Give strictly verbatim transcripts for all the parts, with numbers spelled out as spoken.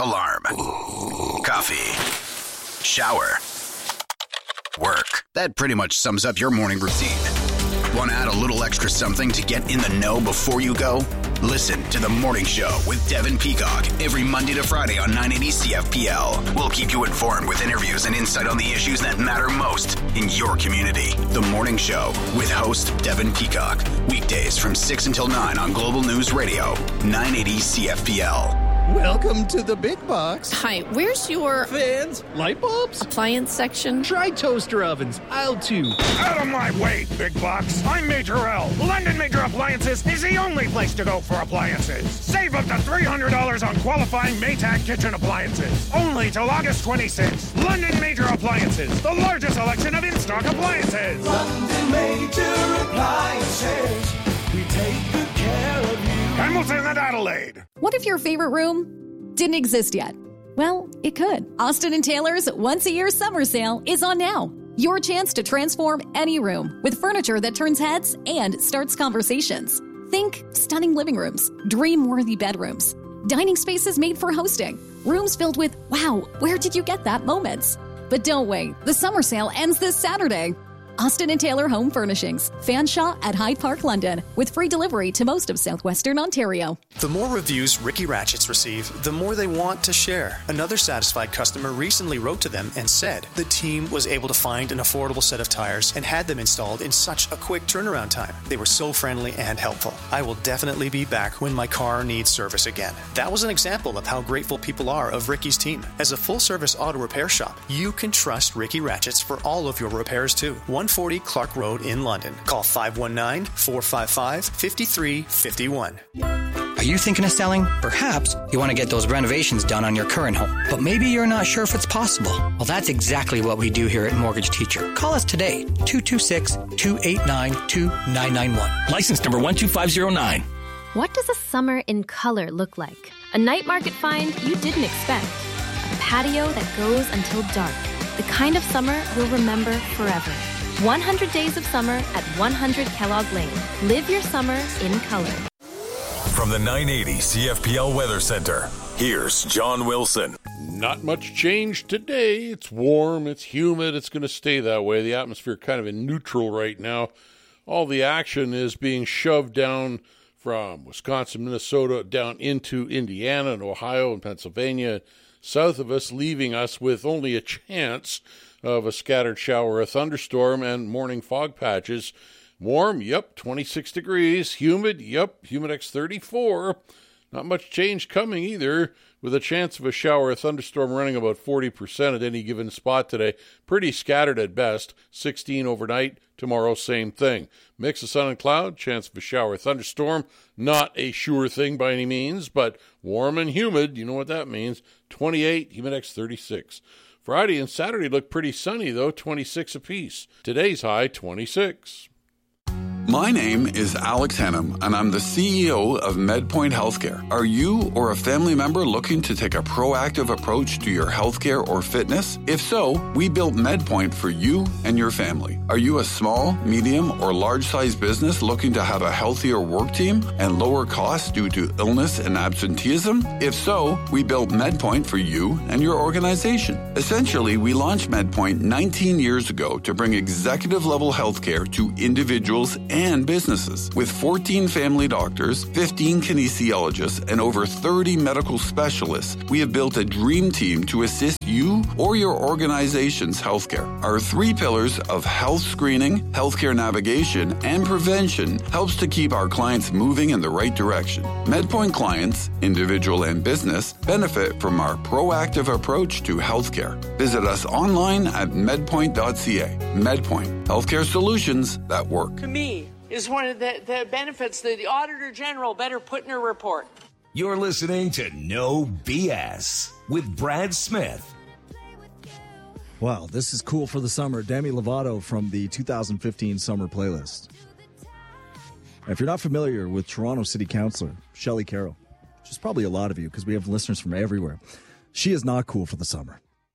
Alarm. Coffee. Shower. Work. That pretty much sums up your morning routine. Want to add a little extra something to get in the know before you go? Listen to The Morning Show with Devin Peacock every Monday to Friday on nine eighty C F P L. We'll keep you informed with interviews and insight on the issues that matter most in your community. The Morning Show with host Devin Peacock. Weekdays from six until nine on Global News Radio, nine eighty C F P L. Welcome to the big box. Hi, where's your fans, light bulbs, appliance section? Try toaster ovens, aisle two. Out of my way, big box. I'm Major L. London Major Appliances is the only place to go for appliances. Save up to three hundred dollars on qualifying Maytag kitchen appliances. Only till August twenty-sixth. London Major Appliances, the largest selection of in-stock appliances. London Major Appliances. We take good care of you. Hamilton and Adelaide. What if your favorite room didn't exist yet? Well, it could. Austin and Taylor's once-a-year summer sale is on now. Your chance to transform any room with furniture that turns heads and starts conversations. Think stunning living rooms, dream-worthy bedrooms, dining spaces made for hosting, rooms filled with, wow, where did you get that moments? But don't wait. The summer sale ends this Saturday. Austin and Taylor Home Furnishings, Fanshawe at Hyde Park, London, with free delivery to most of southwestern Ontario. The more reviews Ricky Ratchets receive, the more they want to share. Another satisfied customer recently wrote to them and said the team was able to find an affordable set of tires and had them installed in such a quick turnaround time. They were so friendly and helpful. I will definitely be back when my car needs service again. That was an example of how grateful people are of Ricky's team. As a full-service auto repair shop, you can trust Ricky Ratchets for all of your repairs too. one forty Clark Road in London. Call five one nine, four five five, five three five one. Are you thinking of selling? Perhaps you want to get those renovations done on your current home, but maybe you're not sure if it's possible. Well, that's exactly what we do here at Mortgage Teacher. Call us today, two two six, two eight nine, two nine nine one. License number one two five zero nine. What does a summer in color look like? A night market find you didn't expect. A patio that goes until dark. The kind of summer you'll remember forever. one hundred days of summer at one hundred Kellogg Lane. Live your summer in color. From the nine eighty C F P L Weather Center, here's John Wilson. Not much change today. It's warm, it's humid, it's going to stay that way. The atmosphere kind of in neutral right now. All the action is being shoved down from Wisconsin, Minnesota, down into Indiana and Ohio and Pennsylvania, south of us, leaving us with only a chance of a scattered shower, a thunderstorm, and morning fog patches. Warm, yep, twenty-six degrees. Humid, yep, Humidex thirty-four. Not much change coming either, with a chance of a shower, a thunderstorm running about forty percent at any given spot today. Pretty scattered at best. sixteen overnight. Tomorrow, same thing. Mix of sun and cloud, chance of a shower, thunderstorm. Not a sure thing by any means, but warm and humid. You know what that means. twenty-eight, Humidex thirty-six. Friday and Saturday look pretty sunny, though, twenty-six apiece. Today's high, twenty-six. My name is Alex Hennum, and I'm the C E O of MedPoint Healthcare. Are you or a family member looking to take a proactive approach to your healthcare or fitness? If so, we built MedPoint for you and your family. Are you a small, medium, or large-sized business looking to have a healthier work team and lower costs due to illness and absenteeism? If so, we built MedPoint for you and your organization. Essentially, we launched MedPoint nineteen years ago to bring executive-level healthcare to individuals and businesses. With fourteen family doctors, fifteen kinesiologists, and over thirty medical specialists, we have built a dream team to assist you or your organization's healthcare. Our three pillars of health screening, healthcare navigation, and prevention helps to keep our clients moving in the right direction. MedPoint clients, individual and business, benefit from our proactive approach to healthcare. Visit us online at medpoint dot c a. MedPoint, healthcare solutions that work. To me, is one of the, the benefits that the Auditor General better put in her report. You're listening to No B S with Brad Smith. Wow, this is cool for the summer. Demi Lovato from the two thousand fifteen summer playlist. If you're not familiar with Toronto City Councillor Shelley Carroll, which is probably a lot of you because we have listeners from everywhere, she is not cool for the summer.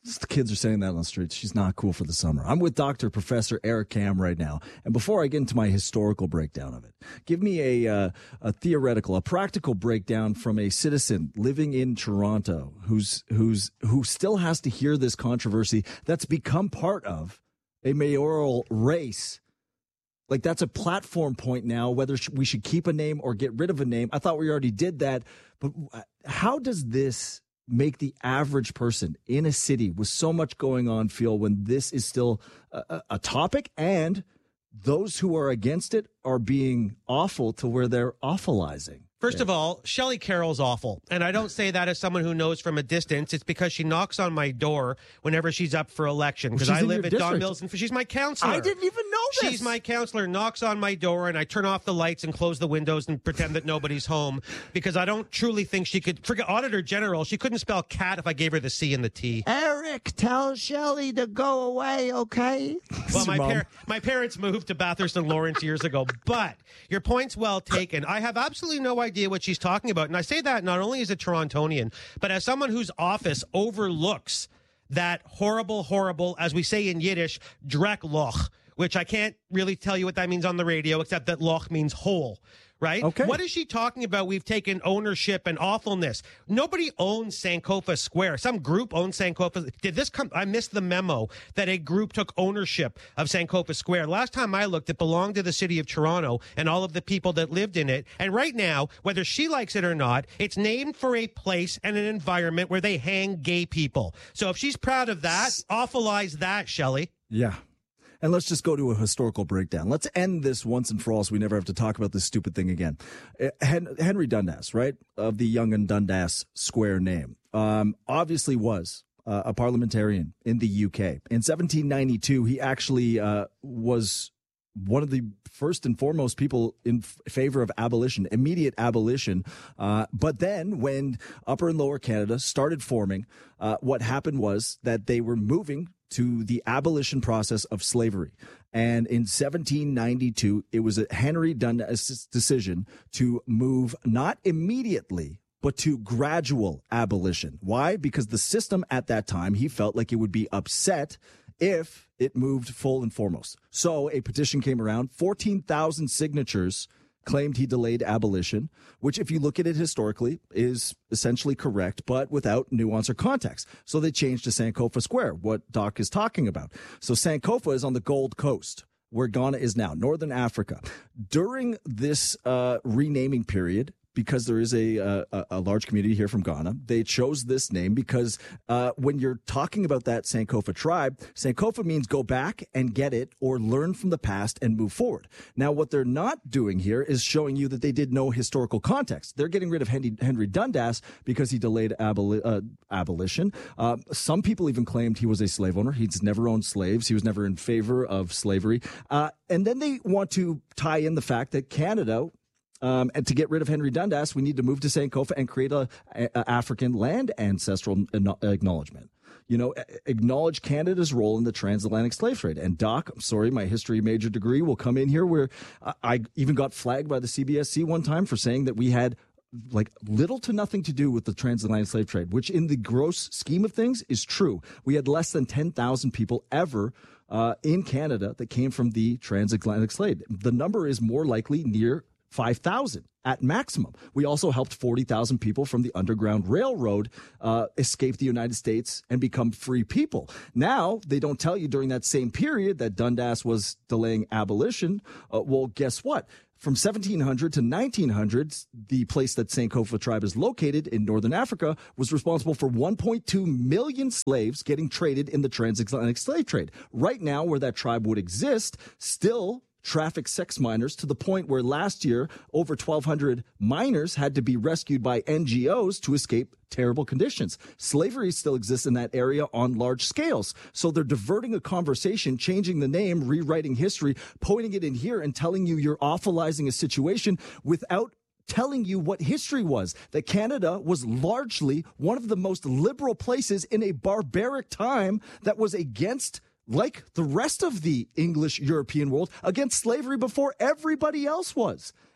The kids are saying that on the streets. She's not cool for the summer. I'm with Doctor Professor Eric Kam right now. And before I get into my historical breakdown of it, give me a, uh, a theoretical, a practical breakdown from a citizen living in Toronto who's who's who still has to hear this controversy that's become part of a mayoral race. Like, that's a platform point now, whether we should keep a name or get rid of a name. I thought we already did that. But how does this make the average person in a city with so much going on feel when this is still a, a topic, and those who are against it are being awful to where they're awfulizing? First of all, Shelley Carroll's awful. And I don't say that as someone who knows from a distance. It's because she knocks on my door whenever she's up for election. Because I live at Don Mills, and she's my counselor. I didn't even know this. She's my counselor, knocks on my door, and I turn off the lights and close the windows and pretend that nobody's home. Because I don't truly think she could, forget Auditor General, she couldn't spell cat if I gave her the C and the T. Eric, tell Shelley to go away, okay? Well, my, par- my parents moved to Bathurst and Lawrence years ago. But your point's well taken. I have absolutely no idea what she's talking about. And I say that not only as a Torontonian, but as someone whose office overlooks that horrible, horrible, as we say in Yiddish, Dreckloch, which I can't really tell you what that means on the radio, except that loch means hole. Right? Okay. What is she talking about? We've taken ownership and awfulness. Nobody owns Sankofa Square. Some group owns Sankofa. Did this come? I missed the memo that a group took ownership of Sankofa Square. Last time I looked, it belonged to the city of Toronto and all of the people that lived in it. And right now, whether she likes it or not, it's named for a place and an environment where they hang gay people. So if she's proud of that, awfulize that, Shelley. Yeah. And let's just go to a historical breakdown. Let's end this once and for all so we never have to talk about this stupid thing again. Henry Dundas, right, of the Yonge and Dundas Square name, um, obviously was uh, a parliamentarian in the U K. In seventeen ninety-two, he actually uh, was one of the first and foremost people in f- favor of abolition, immediate abolition. Uh, but then when Upper and Lower Canada started forming, uh, what happened was that they were moving to the abolition process of slavery. And in seventeen ninety-two, it was a Henry Dundas decision to move not immediately, but to gradual abolition. Why? Because the system at that time, he felt like it would be upset if it moved full and foremost. So a petition came around, fourteen thousand signatures claimed he delayed abolition, which if you look at it historically is essentially correct, but without nuance or context. So they changed to Sankofa Square, what Doc is talking about. So Sankofa is on the Gold Coast, where Ghana is now, Northern Africa. During this uh, renaming period, because there is a, a a large community here from Ghana, they chose this name because uh, when you're talking about that Sankofa tribe, Sankofa means go back and get it or learn from the past and move forward. Now, what they're not doing here is showing you that they did no historical context. They're getting rid of Henry, Henry Dundas because he delayed aboli- uh, abolition. Uh, some people even claimed he was a slave owner. He's never owned slaves. He was never in favor of slavery. Uh, and then they want to tie in the fact that Canada, Um, and to get rid of Henry Dundas, we need to move to Sankofa and create a, a, a African land ancestral acknowledgement. You know, acknowledge Canada's role in the transatlantic slave trade. And Doc, I'm sorry, my history major degree will come in here where I even got flagged by the C B S C one time for saying that we had like little to nothing to do with the transatlantic slave trade, which in the gross scheme of things is true. We had less than ten thousand people ever uh, in Canada that came from the transatlantic slave. The number is more likely near five thousand at maximum. We also helped forty thousand people from the Underground Railroad uh, escape the United States and become free people. Now, they don't tell you during that same period that Dundas was delaying abolition. Uh, well, guess what? From seventeen hundred to nineteen hundred, the place that Sankofa tribe is located in Northern Africa was responsible for one point two million slaves getting traded in the transatlantic slave trade. Right now, where that tribe would exist, still traffic sex minors to the point where last year over twelve hundred minors had to be rescued by N G Os to escape terrible conditions. Slavery still exists in that area on large scales. So they're diverting a conversation, changing the name, rewriting history, pointing it in here and telling you you're awfulizing a situation without telling you what history was, that Canada was largely one of the most liberal places in a barbaric time that was against, like the rest of the English European world, against slavery before everybody else was.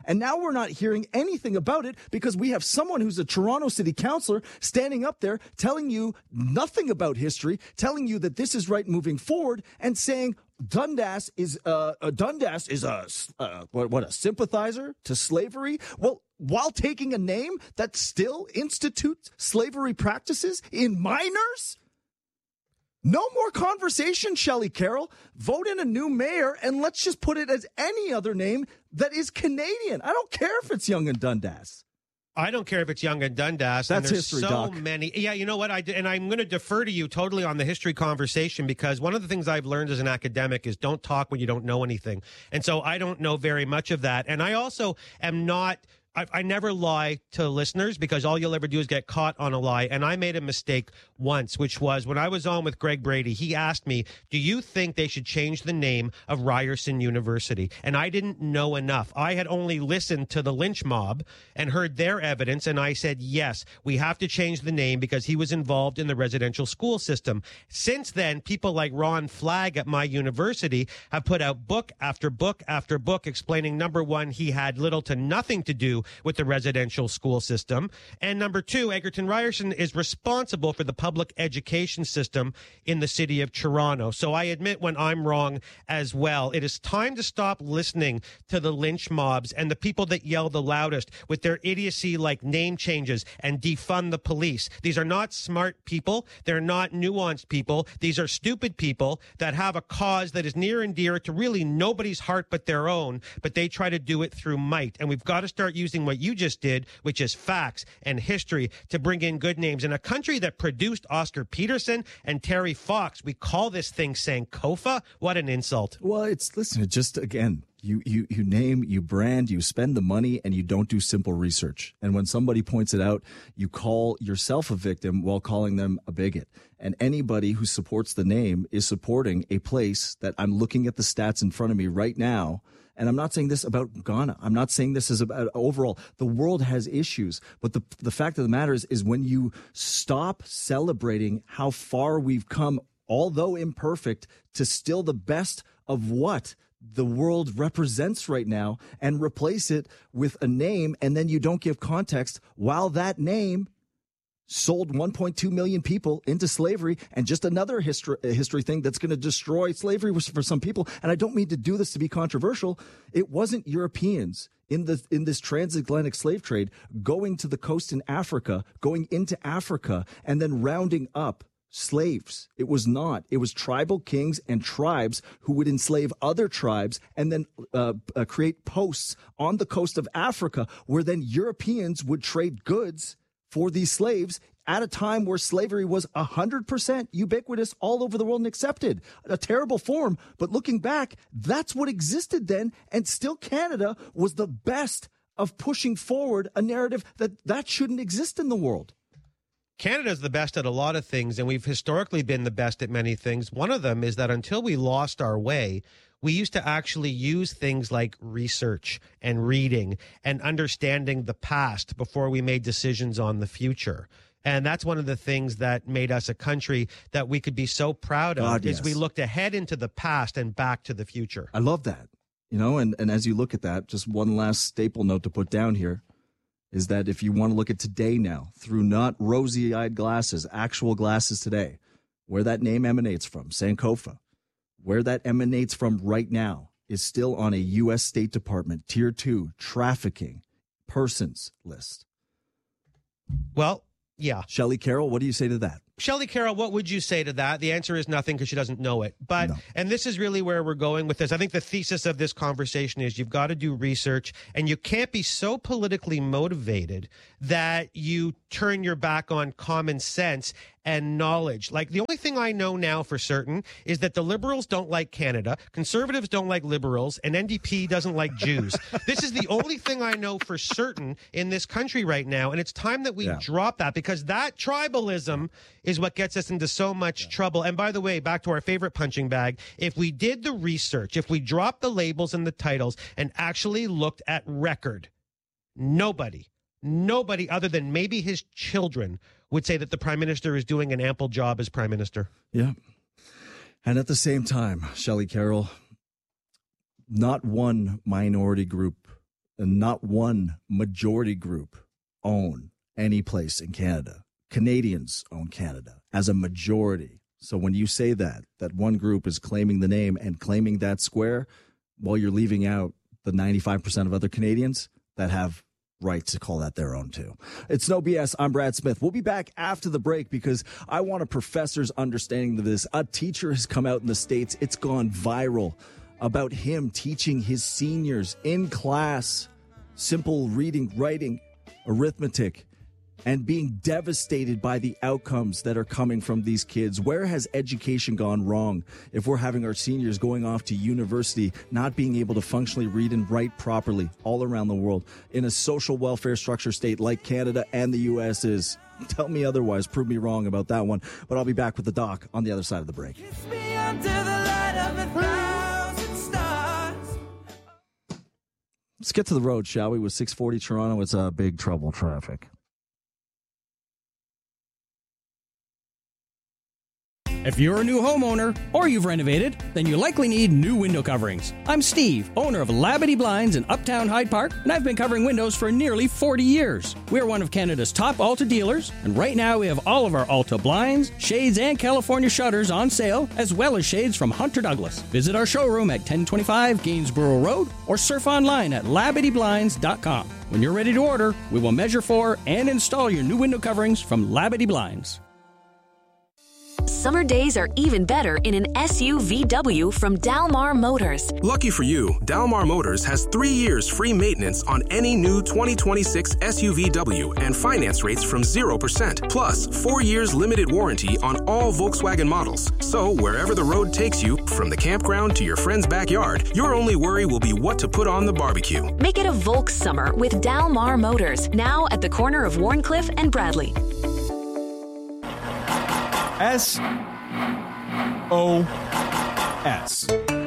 And now we're not hearing anything about it because we have someone who's a Toronto City Councillor standing up there telling you nothing about history, telling you that this is right moving forward, and saying Dundas is uh, a Dundas is a uh, what, what a sympathizer to slavery. Well, while taking a name that still institutes slavery practices in minors. No more conversation, Shelley Carroll. Vote in a new mayor, and let's just put it as any other name that is Canadian. I don't care if it's Yonge and Dundas. I don't care if it's Yonge and Dundas. That's and there's history, so Doc. many. Yeah, you know what? I d- and I'm going to defer to you totally on the history conversation, because one of the things I've learned as an academic is don't talk when you don't know anything. And so I don't know very much of that. And I also am not. I, I never lie to listeners, because all you'll ever do is get caught on a lie. And I made a mistake once, which was when I was on with Greg Brady. He asked me, do you think they should change the name of Ryerson University? And I didn't know enough. I had only listened to the lynch mob and heard their evidence. And I said, yes, we have to change the name because he was involved in the residential school system. Since then, people like Ron Flagg at my university have put out book after book after book explaining, number one, he had little to nothing to do with the residential school system. And number two, Egerton Ryerson is responsible for the public education system in the city of Toronto. So I admit when I'm wrong as well. It is time to stop listening to the lynch mobs and the people that yell the loudest with their idiocy like name changes and defund the police. These are not smart people. They're not nuanced people. These are stupid people that have a cause that is near and dear to really nobody's heart but their own, but they try to do it through might. And we've got to start using what you just did, which is facts and history, to bring in good names. In a country that produced Oscar Peterson and Terry Fox, we call this thing Sankofa? What an insult. Well, it's, listen, it just, again, you, you, you name, you brand, you spend the money, and you don't do simple research. And when somebody points it out, you call yourself a victim while calling them a bigot. And anybody who supports the name is supporting a place that I'm looking at the stats in front of me right now. And I'm not saying this about Ghana. I'm not saying this is about overall. The world has issues. But the the fact of the matter is, is when you stop celebrating how far we've come, although imperfect, to still the best of what the world represents right now, and replace it with a name, and then you don't give context while that name sold one point two million people into slavery, and just another history history thing that's going to destroy slavery for some people. And I don't mean to do this to be controversial. It wasn't Europeans in the in this transatlantic slave trade going to the coast in Africa, going into Africa, and then rounding up slaves. It was not. It was tribal kings and tribes who would enslave other tribes and then uh, uh, create posts on the coast of Africa, where then Europeans would trade goods for these slaves at a time where slavery was one hundred percent ubiquitous all over the world and accepted. A terrible form, but looking back, that's what existed then, and still Canada was the best of pushing forward a narrative that that shouldn't exist in the world. Canada's the best at a lot of things, and we've historically been the best at many things. One of them is that until we lost our way, we used to actually use things like research and reading and understanding the past before we made decisions on the future. And that's one of the things that made us a country that we could be so proud of, God, is yes. we looked ahead into the past and back to the future. I love that. You know, and, and as you look at that, just one last staple note to put down here is that if you want to look at today now through not rosy-eyed glasses, actual glasses today, where that name emanates from, Sankofa, where that emanates from right now is still on a U S State Department Tier two trafficking persons list. Well, yeah. Shelley Carroll, what do you say to that? Shelley Carroll, what would you say to that? The answer is nothing, because she doesn't know it. But, no. And this is really where we're going with this. I think the thesis of this conversation is you've got to do research, and you can't be so politically motivated that you turn your back on common sense and knowledge. Like, the only thing I know now for certain is that the Liberals don't like Canada, Conservatives don't like Liberals, and N D P doesn't like Jews. This is the only thing I know for certain in this country right now, and it's time that we Yeah. drop that, because that tribalism is what gets us into so much yeah. trouble. And by the way, back to our favorite punching bag, if we did the research, if we dropped the labels and the titles and actually looked at record, nobody, nobody other than maybe his children would say that the prime minister is doing an ample job as prime minister. Yeah. And at the same time, Shelley Carroll, not one minority group and not one majority group own any place in Canada. Canadians own Canada as a majority. So when you say that, that one group is claiming the name and claiming that square, while you're leaving out the ninety-five percent of other Canadians that have right to call that their own too. It's No B S. I'm Brad Smith. We'll be back after the break because I want a professor's understanding of this. A teacher has come out in the States. It's gone viral about him teaching his seniors in class simple reading, writing, arithmetic, and being devastated by the outcomes that are coming from these kids. Where has education gone wrong if we're having our seniors going off to university, not being able to functionally read and write properly all around the world in a social welfare structure state like Canada and the U S is? Tell me otherwise. Prove me wrong about that one. But I'll be back with the doc on the other side of the break. Let's get to the road, shall we? With six forty Toronto, it's uh, big trouble traffic. If you're a new homeowner or you've renovated, then you likely need new window coverings. I'm Steve, owner of Labadee Blinds in Uptown Hyde Park, and I've been covering windows for nearly forty years. We're one of Canada's top Alta dealers, and right now we have all of our Alta blinds, shades, and California shutters on sale, as well as shades from Hunter Douglas. Visit our showroom at ten twenty-five Gainsborough Road or surf online at labadee blinds dot com. When you're ready to order, we will measure for and install your new window coverings from Labadee Blinds. Summer days are even better in an S U V W from Dalmar Motors. Lucky for you, Dalmar Motors has three years free maintenance on any new twenty twenty-six S U V W and finance rates from zero percent. Plus, four years limited warranty on all Volkswagen models. So wherever the road takes you, from the campground to your friend's backyard, your only worry will be what to put on the barbecue. Make it a Volks summer with Dalmar Motors, now at the corner of Warncliffe and Bradley. S O S.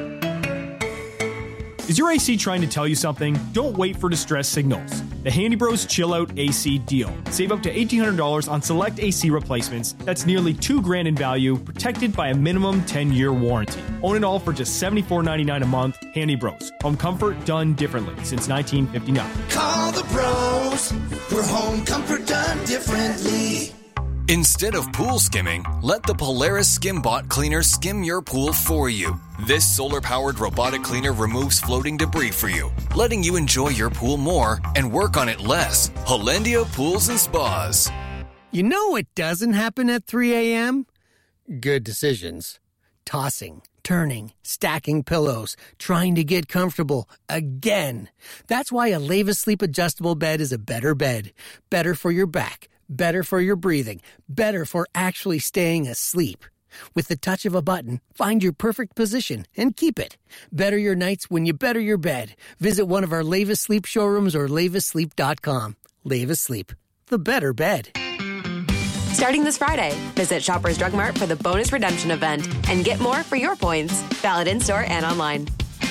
Is your A C trying to tell you something? Don't wait for distress signals. The Handy Bros Chill Out A C deal. Save up to eighteen hundred dollars on select A C replacements. That's nearly two grand in value, protected by a minimum ten-year warranty. Own it all for just seventy-four ninety-nine a month. Handy Bros. Home comfort done differently since nineteen fifty-nine. Call the pros. We're home comfort done differently. Instead of pool skimming, let the Polaris SkimBot cleaner skim your pool for you. This solar-powered robotic cleaner removes floating debris for you, letting you enjoy your pool more and work on it less. Hollandia Pools and Spas. You know what doesn't happen at three a.m.? Good decisions. Tossing, turning, stacking pillows, trying to get comfortable again. That's why a Leva Sleep adjustable bed is a better bed. Better for your back. Better for your breathing, better for actually staying asleep. With the touch of a button, find your perfect position and keep it. Better your nights when you better your bed. Visit one of our Leva Sleep showrooms or leva sleep dot com. Leva Sleep, the better bed. Starting this Friday, visit Shoppers Drug Mart for the bonus redemption event and get more for your points. Valid in-store and online.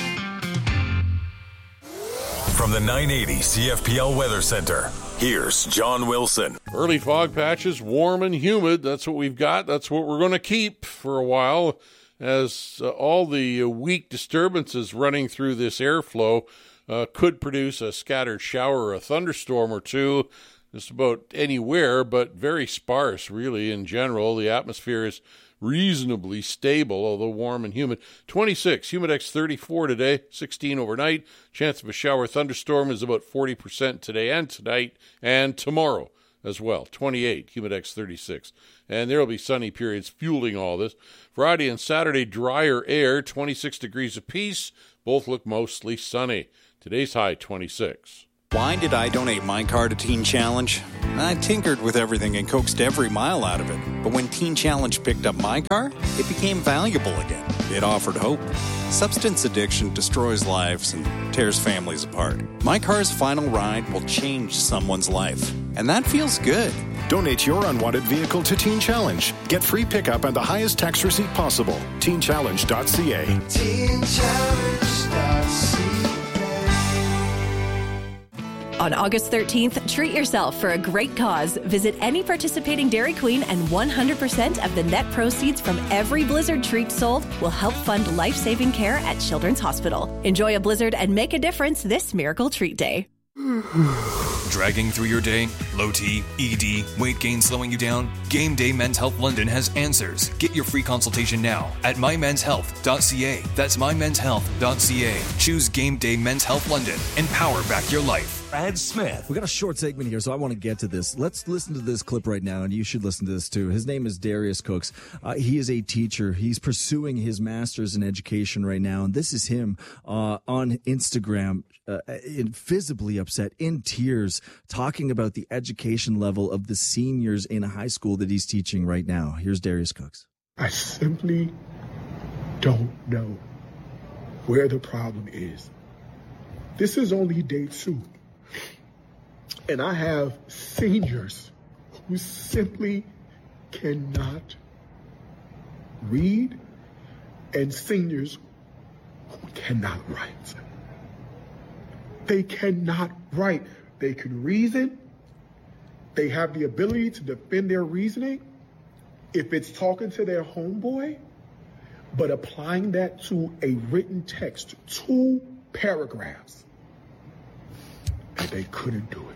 From the nine eighty C F P L Weather Center, here's John Wilson. Early fog patches, warm and humid. That's what we've got. That's what we're going to keep for a while, as uh, all the uh, weak disturbances running through this airflow uh, could produce a scattered shower or a thunderstorm or two just about anywhere, but very sparse, really, in general. The atmosphere is reasonably stable, although warm and humid. twenty-six, Humidex thirty-four today, sixteen overnight. Chance of a shower thunderstorm is about forty percent today and tonight and tomorrow as well. twenty-eight, Humidex thirty-six. And there will be sunny periods fueling all this. Friday and Saturday, drier air, twenty-six degrees apiece. Both look mostly sunny. Today's high, twenty-six. Why did I donate my car to Teen Challenge? I tinkered with everything and coaxed every mile out of it. But when Teen Challenge picked up my car, it became valuable again. It offered hope. Substance addiction destroys lives and tears families apart. My car's final ride will change someone's life. And that feels good. Donate your unwanted vehicle to Teen Challenge. Get free pickup and the highest tax receipt possible. teen challenge dot c a. teen challenge dot c a. On August thirteenth, treat yourself for a great cause. Visit any participating Dairy Queen and one hundred percent of the net proceeds from every Blizzard treat sold will help fund life-saving care at Children's Hospital. Enjoy a Blizzard and make a difference this Miracle Treat Day. Dragging through your day? Low T, E D, weight gain slowing you down? Game Day Men's Health London has answers. Get your free consultation now at my mens health dot c a. That's my mens health dot c a. Choose Game Day Men's Health London and power back your life. Brad Smith. We got a short segment here, so I want to get to this. Let's listen to this clip right now, and you should listen to this too. His name is Darius Cooks. Uh, he is a teacher. He's pursuing his master's in education right now, and this is him uh, on Instagram, uh, visibly upset, in tears, talking about the education level of the seniors in high school that he's teaching right now. Here's Darius Cooks. I simply don't know where the problem is. This is only day two. And I have seniors who simply cannot read and seniors who cannot write. They cannot write. They can reason. They have the ability to defend their reasoning if it's talking to their homeboy, but applying that to a written text, two paragraphs, and they couldn't do it.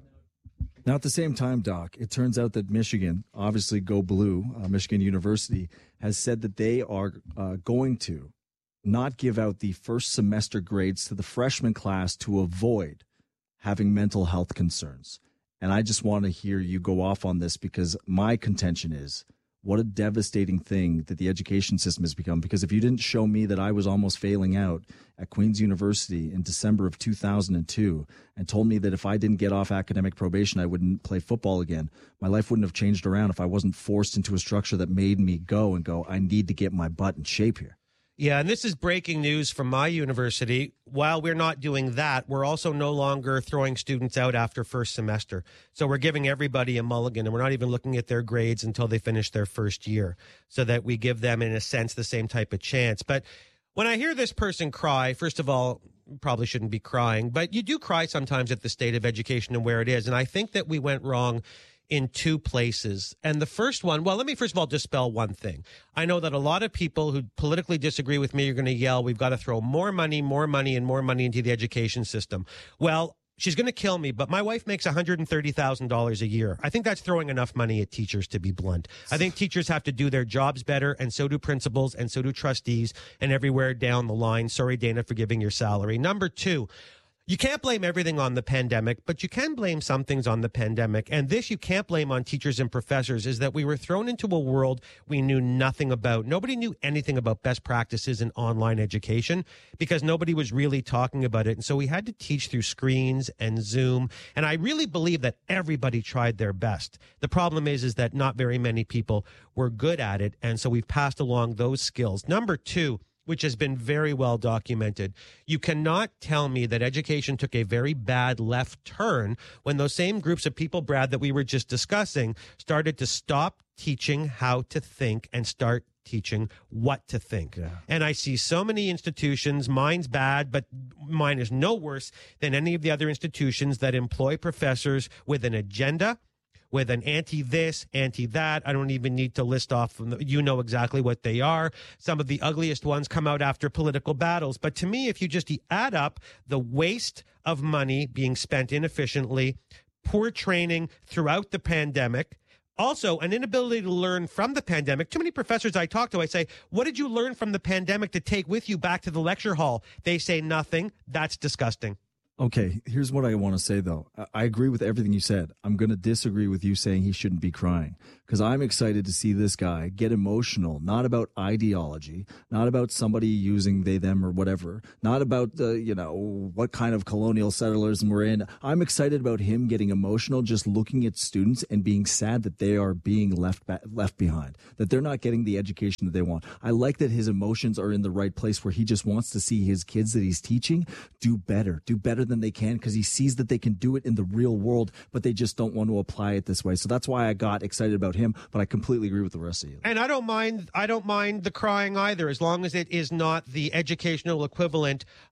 Now, at the same time, Doc, it turns out that Michigan, obviously Go Blue, uh, Michigan University, has said that they are uh, going to not give out the first semester grades to the freshman class to avoid having mental health concerns. And I just want to hear you go off on this, because my contention is, what a devastating thing that the education system has become. Because if you didn't show me that I was almost failing out at Queen's University in December of two thousand two and told me that if I didn't get off academic probation, I wouldn't play football again, my life wouldn't have changed around if I wasn't forced into a structure that made me go and go, I need to get my butt in shape here. Yeah, and this is breaking news from my university. While we're not doing that, we're also no longer throwing students out after first semester. So we're giving everybody a mulligan, and we're not even looking at their grades until they finish their first year, so that we give them, in a sense, the same type of chance. But when I hear this person cry, first of all, probably shouldn't be crying, but you do cry sometimes at the state of education and where it is. And I think that we went wrong in two places. And the first one, well, let me first of all dispel one thing. I know that a lot of people who politically disagree with me are going to yell, we've got to throw more money, more money, and more money into the education system. Well, she's going to kill me, but my wife makes one hundred thirty thousand dollars a year. I think that's throwing enough money at teachers, to be blunt. I think teachers have to do their jobs better, and so do principals, and so do trustees, and everywhere down the line. Sorry, Dana, for giving your salary. Number two, you can't blame everything on the pandemic, but you can blame some things on the pandemic. And this you can't blame on teachers and professors, is that we were thrown into a world we knew nothing about. Nobody knew anything about best practices in online education because nobody was really talking about it. And so we had to teach through screens and Zoom. And I really believe that everybody tried their best. The problem is, is that not very many people were good at it. And so we've passed along those skills. Number two, which has been very well documented. You cannot tell me that education took a very bad left turn when those same groups of people, Brad, that we were just discussing, started to stop teaching how to think and start teaching what to think. Yeah. And I see so many institutions, mine's bad, but mine is no worse than any of the other institutions that employ professors with an agenda, with an anti-this, anti-that. I don't even need to list off them. You know exactly what they are. Some of the ugliest ones come out after political battles. But to me, if you just add up the waste of money being spent inefficiently, poor training throughout the pandemic, also an inability to learn from the pandemic. Too many professors I talk to, I say, what did you learn from the pandemic to take with you back to the lecture hall? They say nothing. That's disgusting. Okay, here's what I want to say, though. I agree with everything you said. I'm going to disagree with you saying he shouldn't be crying, because I'm excited to see this guy get emotional, not about ideology, not about somebody using they, them, or whatever, not about, the, you know, what kind of colonial settlers we're in. I'm excited about him getting emotional, just looking at students and being sad that they are being left ba- left behind, that they're not getting the education that they want. I like that his emotions are in the right place, where he just wants to see his kids that he's teaching do better, do better than they can, because he sees that they can do it in the real world, but they just don't want to apply it this way. So that's why I got excited about him, but I completely agree with the rest of you. And I don't mind I don't mind the crying either, as long as it is not the educational equivalent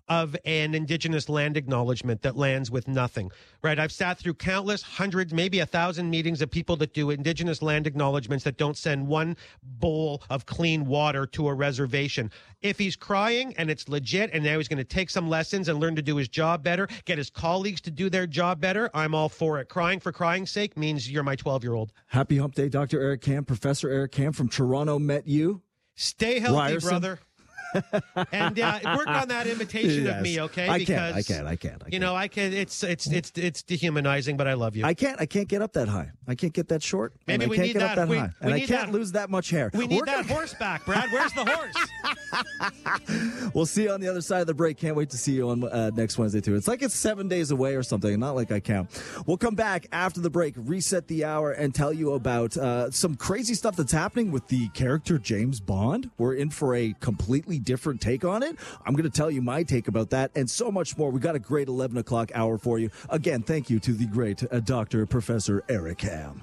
of an Indigenous land acknowledgement that lands with nothing, right? I've sat through countless hundreds, maybe a thousand meetings of people that do Indigenous land acknowledgements that don't send one bowl of clean water to a reservation. If he's crying and it's legit and now he's going to take some lessons and learn to do his job better, get his colleagues to do their job better, I'm all for it. Crying for crying's sake means you're my twelve-year-old. Happy Hump Day, Doctor Eric Kam. Professor Eric Kam from Toronto met you. Stay healthy, Ryerson. brother. and uh, work on that imitation Yes. of me, okay? I because can't, I can't, I can't, I You know, I can. It's it's it's it's dehumanizing, but I love you. I can't. I can't get up that high. I can't get that short. Maybe and we I can't need get that. up that we, high, we and I need can't that. lose that much hair. We need We're that gonna- horse back, Brad. Where's the horse? We'll see you on the other side of the break. Can't wait to see you on uh, next Wednesday, too. It's like it's seven days away or something. Not like I count. We'll come back after the break, reset the hour, and tell you about uh, some crazy stuff that's happening with the character James Bond. We're in for a completely different take on it. I'm going to tell you my take about that and so much more. We got a great eleven o'clock hour for you. Again, thank you to the great uh, Doctor Professor Eric Kam.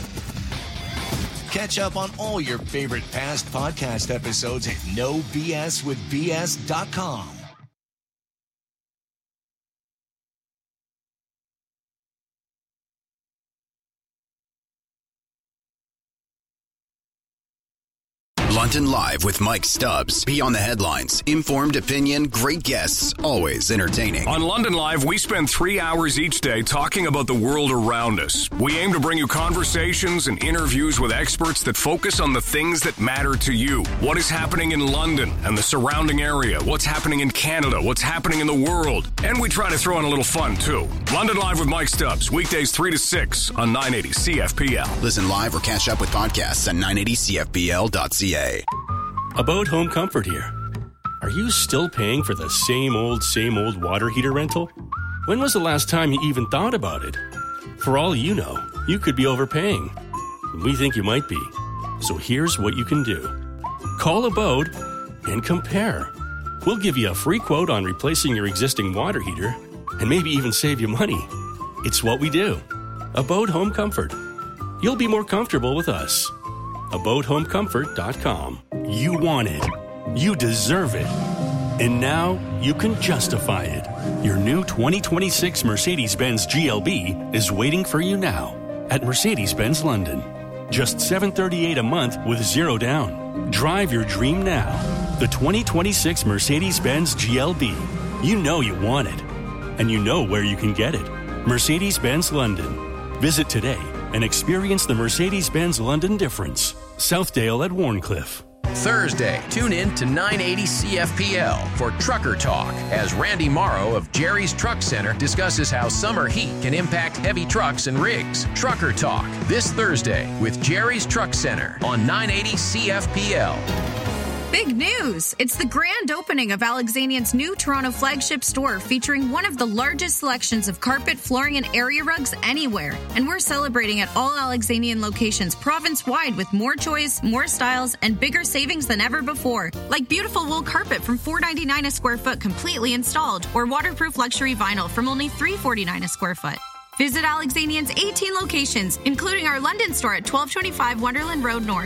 Catch up on all your favorite past podcast episodes at no b s with b s dot com. London Live with Mike Stubbs. Be on the headlines. Informed opinion, great guests, always entertaining. On London Live, we spend three hours each day talking about the world around us. We aim to bring you conversations and interviews with experts that focus on the things that matter to you. What is happening in London and the surrounding area? What's happening in Canada? What's happening in the world? And we try to throw in a little fun, too. London Live with Mike Stubbs, weekdays three to six on nine eighty C F P L. Listen live or catch up with podcasts at nine eighty C F P L dot C A. About Home Comfort here. Are you still paying for the same old, same old water heater rental? When was the last time you even thought about it? For all you know, you could be overpaying. We think you might be. So here's what you can do. Call Abode and compare. We'll give you a free quote on replacing your existing water heater and maybe even save you money. It's what we do. Abode Home Comfort. You'll be more comfortable with us. abode home comfort dot com. You want it. You deserve it. And now you can justify it. Your new twenty twenty-six Mercedes-Benz G L B is waiting for you now at Mercedes-Benz London. Just seven hundred thirty-eight dollars a month with zero down. Drive your dream now. The twenty twenty-six Mercedes-Benz G L B. You know you want it. And you know where you can get it. Mercedes-Benz London. Visit today and experience the Mercedes-Benz London difference. Southdale at Warncliffe. Thursday, tune in to nine eighty C F P L for Trucker Talk as Randy Morrow of Jerry's Truck Center discusses how summer heat can impact heavy trucks and rigs. Trucker Talk this Thursday with Jerry's Truck Center on nine eighty C F P L. Big news! It's the grand opening of Alexanian's new Toronto flagship store featuring one of the largest selections of carpet, flooring, and area rugs anywhere. And we're celebrating at all Alexanian locations province-wide with more choice, more styles, and bigger savings than ever before. Like beautiful wool carpet from four dollars and ninety-nine cents a square foot completely installed, or waterproof luxury vinyl from only three dollars and forty-nine cents a square foot. Visit Alexanian's eighteen locations, including our London store at twelve twenty-five Wonderland Road North.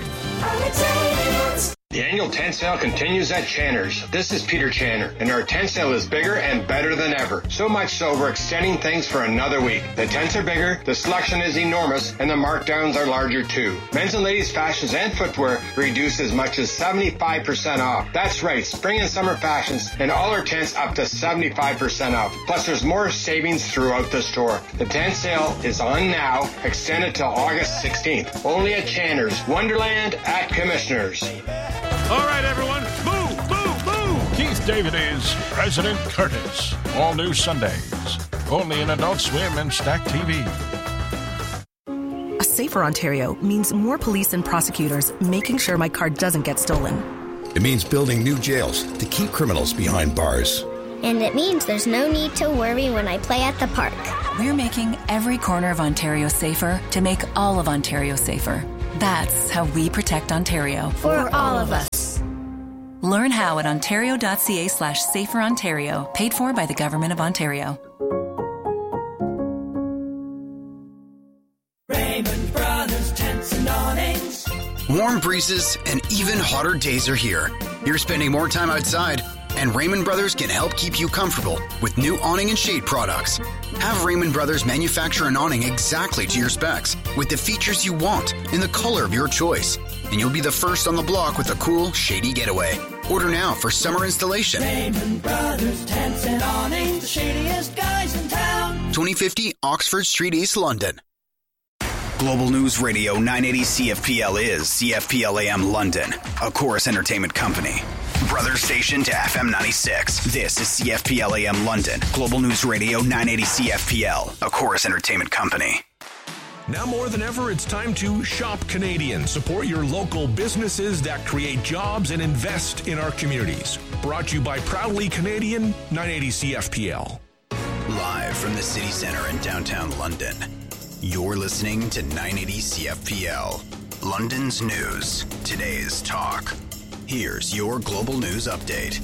Alexanians. The annual tent sale continues at Channer's. This is Peter Channer, and our tent sale is bigger and better than ever. So much so we're extending things for another week. The tents are bigger, the selection is enormous, and the markdowns are larger too. Men's and ladies' fashions and footwear reduced as much as seventy-five percent off. That's right, spring and summer fashions, and all our tents up to seventy-five percent off. Plus there's more savings throughout the store. The tent sale is on now, extended till August sixteenth. Only at Channer's, Wonderland at Commissioners. All right, everyone, move, move, move! Keith David is President Curtis. All new Sundays. Only in Adult Swim and Stack T V. A safer Ontario means more police and prosecutors making sure my car doesn't get stolen. It means building new jails to keep criminals behind bars. And it means there's no need to worry when I play at the park. We're making every corner of Ontario safer to make all of Ontario safer. That's how we protect Ontario. For all of us. Learn how at ontario.ca slash safer Ontario. Paid for by the Government of Ontario. Raymond Brothers Tents and Awnings. Warm breezes and even hotter days are here. You're spending more time outside. And Raymond Brothers can help keep you comfortable with new awning and shade products. Have Raymond Brothers manufacture an awning exactly to your specs with the features you want in the color of your choice. And you'll be the first on the block with a cool, shady getaway. Order now for summer installation. Raymond Brothers Tents and Awnings, the shadiest guys in town. twenty fifty Oxford Street, East London. Global News Radio nine eighty C F P L is C F P L A M London, a Chorus Entertainment company. Brother station to F M ninety-six. This is C F P L A M London. Global News Radio nine eighty C F P L, a Chorus Entertainment company. Now more than ever, it's time to shop Canadian. Support your local businesses that create jobs and invest in our communities. Brought to you by Proudly Canadian, nine eighty C F P L. Live from the City Centre in downtown London. You're listening to nine eighty C F P L, London's news, today's talk. Here's your global news update.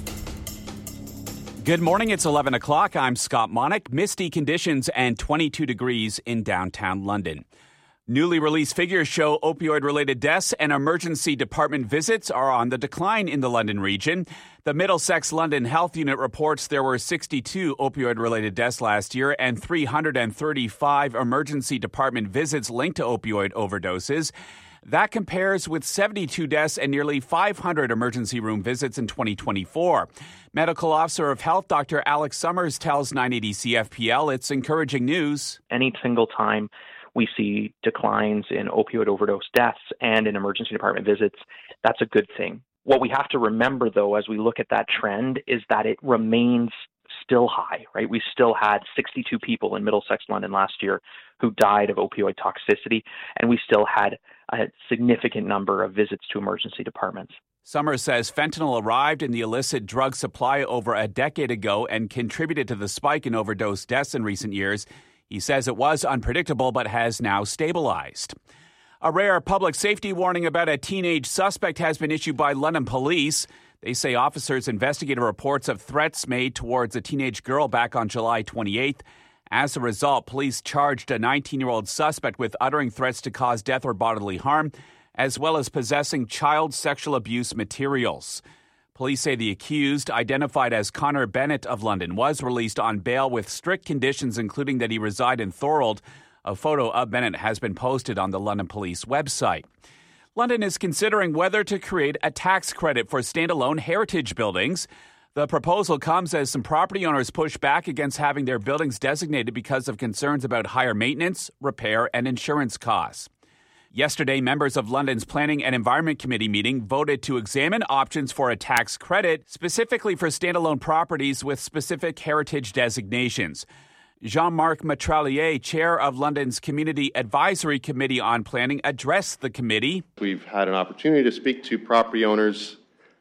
Good morning. It's eleven o'clock. I'm Scott Monick. Misty conditions and twenty-two degrees in downtown London. Newly released figures show opioid-related deaths and emergency department visits are on the decline in the London region. The Middlesex London Health Unit reports there were sixty-two opioid-related deaths last year and three hundred thirty-five emergency department visits linked to opioid overdoses. That compares with seventy-two deaths and nearly five hundred emergency room visits in twenty twenty-four. Medical Officer of Health, Doctor Alex Summers, tells nine eighty C F P L it's encouraging news. Any single time we see declines in opioid overdose deaths and in emergency department visits, that's a good thing. What we have to remember, though, as we look at that trend, is that it remains still high, right? We still had sixty-two people in Middlesex, London last year who died of opioid toxicity, and we still had a significant number of visits to emergency departments. Summers says fentanyl arrived in the illicit drug supply over a decade ago and contributed to the spike in overdose deaths in recent years. He says it was unpredictable but has now stabilized. A rare public safety warning about a teenage suspect has been issued by London police. They say officers investigated reports of threats made towards a teenage girl back on July twenty-eighth. As a result, police charged a nineteen-year-old suspect with uttering threats to cause death or bodily harm, as well as possessing child sexual abuse materials. Police say the accused, identified as Connor Bennett of London, was released on bail with strict conditions, including that he reside in Thorold. A photo of Bennett has been posted on the London Police website. London is considering whether to create a tax credit for standalone heritage buildings. The proposal comes as some property owners push back against having their buildings designated because of concerns about higher maintenance, repair, and insurance costs. Yesterday, members of London's Planning and Environment Committee meeting voted to examine options for a tax credit, specifically for standalone properties with specific heritage designations. Jean-Marc Metralier, chair of London's Community Advisory Committee on Planning, addressed the committee. We've had an opportunity to speak to property owners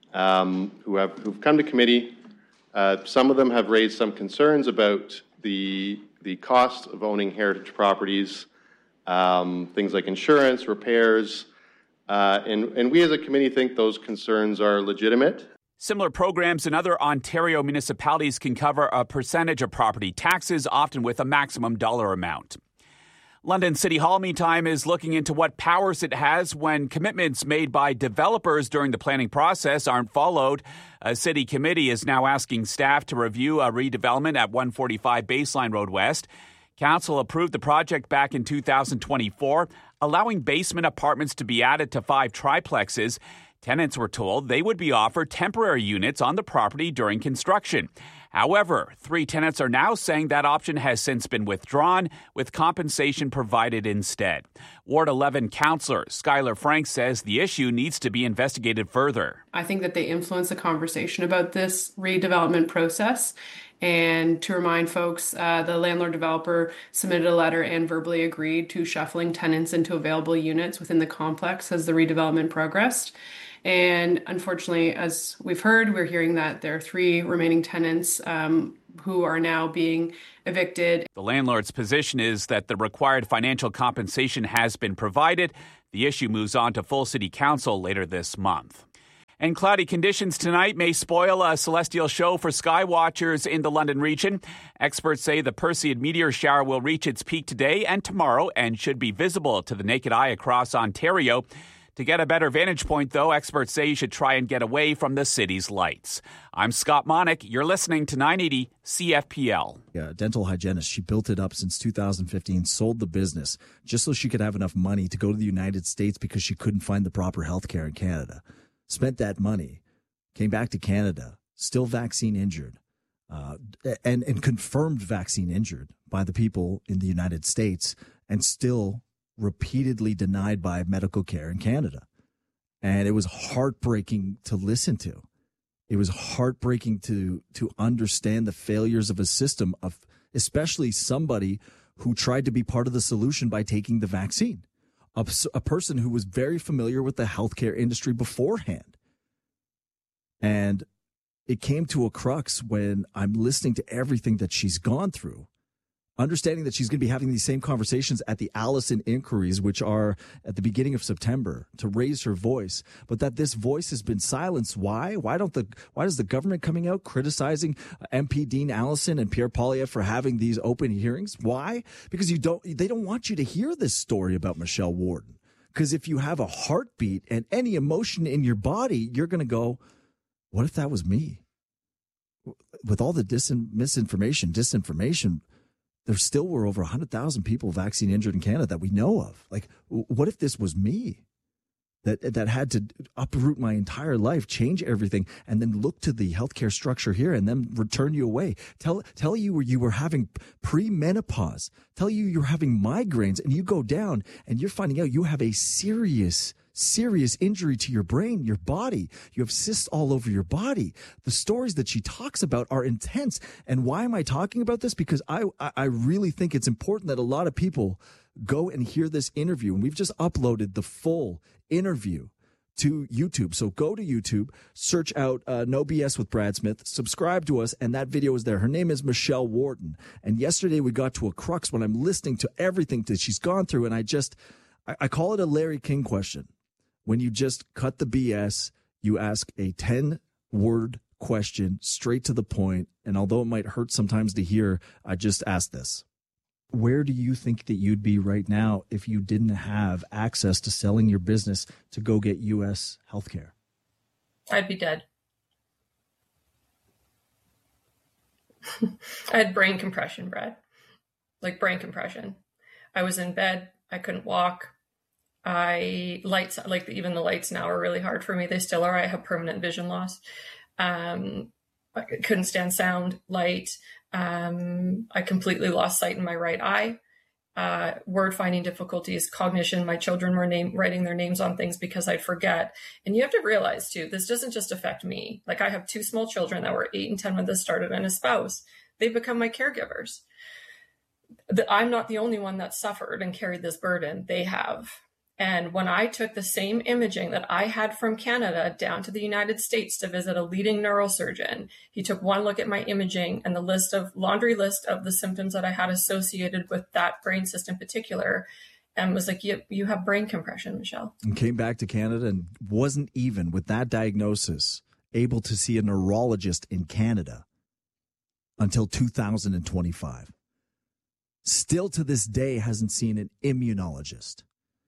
um, who have who've come to committee. Uh, some of them have raised some concerns about the the cost of owning heritage properties, um, things like insurance, repairs, uh, and and we as a committee think those concerns are legitimate. Similar programs in other Ontario municipalities can cover a percentage of property taxes, often with a maximum dollar amount. London City Hall, meantime, is looking into what powers it has when commitments made by developers during the planning process aren't followed. A city committee is now asking staff to review a redevelopment at one forty-five Baseline Road West. Council approved the project back in two thousand twenty-four, allowing basement apartments to be added to five triplexes. Tenants were told they would be offered temporary units on the property during construction. However, three tenants are now saying that option has since been withdrawn, with compensation provided instead. Ward eleven councillor Skylar Frank says the issue needs to be investigated further. I think that they influence the conversation about this redevelopment process. And to remind folks, uh, the landlord-developer submitted a letter and verbally agreed to shuffling tenants into available units within the complex as the redevelopment progressed. And unfortunately, as we've heard, we're hearing that there are three remaining tenants um, who are now being evicted. The landlord's position is that the required financial compensation has been provided. The issue moves on to full city council later this month. And cloudy conditions tonight may spoil a celestial show for sky watchers in the London region. Experts say the Perseid meteor shower will reach its peak today and tomorrow and should be visible to the naked eye across Ontario. To get a better vantage point, though, experts say you should try and get away from the city's lights. I'm Scott Monick. You're listening to nine eighty C F P L. Yeah, dental hygienist. She built it up since two thousand fifteen, sold the business just so she could have enough money to go to the United States because she couldn't find the proper health care in Canada. Spent that money, came back to Canada, still vaccine injured, uh, and, and confirmed vaccine injured by the people in the United States, and still repeatedly denied by medical care in Canada. And it was heartbreaking to listen to. It was heartbreaking to to understand the failures of a system, of especially somebody who tried to be part of the solution by taking the vaccine, a, a person who was very familiar with the healthcare industry beforehand. And it came to a crux when I'm listening to everything that she's gone through, understanding that she's going to be having these same conversations at the Allison inquiries, which are at the beginning of September, to raise her voice, but that this voice has been silenced. Why? Why don't the? Why does the government coming out criticizing M P Dean Allison and Pierre Poilievre for having these open hearings? Why? Because you don't. They don't want you to hear this story about Michelle Warden. Because if you have a heartbeat and any emotion in your body, you're going to go, "What if that was me?" With all the dis- misinformation, disinformation. There still were over one hundred thousand people vaccine injured in Canada that we know of. Like, what if this was me that that had to uproot my entire life, change everything, and then look to the healthcare structure here and then return you away? Tell tell you you were having premenopause, tell you you're having migraines, and you go down and you're finding out you have a serious serious injury to your brain, your body. You have cysts all over your body. The stories that she talks about are intense. And why am I talking about this? Because I, I really think it's important that a lot of people go and hear this interview. And we've just uploaded the full interview to YouTube. So go to YouTube, search out uh, No B S with Brad Smith, subscribe to us, and that video is there. Her name is Michelle Warden. And yesterday we got to a crux when I'm listening to everything that she's gone through. And I just, I, I call it a Larry King question. When you just cut the B S, you ask a ten-word question straight to the point. And although it might hurt sometimes to hear, I just ask this. Where do you think that you'd be right now if you didn't have access to selling your business to go get U S healthcare? I'd be dead. I had brain compression, Brad. Like brain compression. I was in bed. I couldn't walk. I lights like even the lights now are really hard for me. They still are. I have permanent vision loss. Um, I couldn't stand sound, light. Um, I completely lost sight in my right eye. Uh, word finding difficulties, cognition. My children were name writing their names on things because I'd forget. And you have to realize too, this doesn't just affect me. Like I have two small children that were eight and ten when this started, and a spouse. They've become my caregivers. The, I'm not the only one that suffered and carried this burden. They have. And when I took the same imaging that I had from Canada down to the United States to visit a leading neurosurgeon, he took one look at my imaging and the list of laundry list of the symptoms that I had associated with that brain cyst in particular, and was like, you, you have brain compression, Michelle. And came back to Canada and wasn't even with that diagnosis able to see a neurologist in Canada until two thousand twenty-five. Still to this day hasn't seen an immunologist.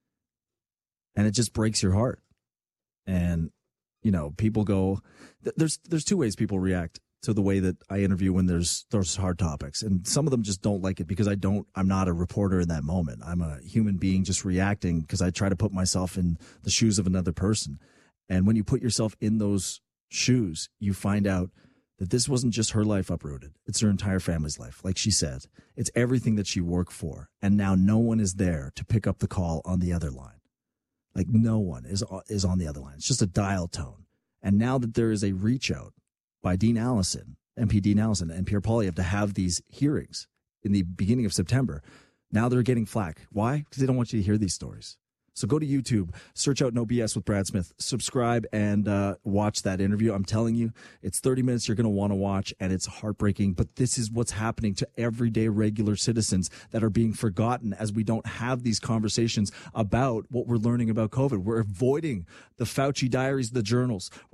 And it just breaks your heart. And, you know, people go, there's there's two ways people react to the way that I interview when there's those hard topics. And some of them just don't like it because I don't, I'm not a reporter in that moment. I'm a human being just reacting because I try to put myself in the shoes of another person. And when you put yourself in those shoes, you find out that this wasn't just her life uprooted. It's her entire family's life. Like she said, it's everything that she worked for. And now no one is there to pick up the call on the other line. Like no one is is on the other line. It's just a dial tone. And now that there is a reach out by Dean Allison, M P Dean Allison and Pierre Poilievre to have these hearings in the beginning of September, now they're getting flack. Why? Because they don't want you to hear these stories. So go to YouTube, search out No B S with Brad Smith, subscribe, and uh, watch that interview. I'm telling you, it's thirty minutes you're going to want to watch, and it's heartbreaking. But this is what's happening to everyday regular citizens that are being forgotten as we don't have these conversations about what we're learning about COVID. We're avoiding the Fauci diaries, the journals.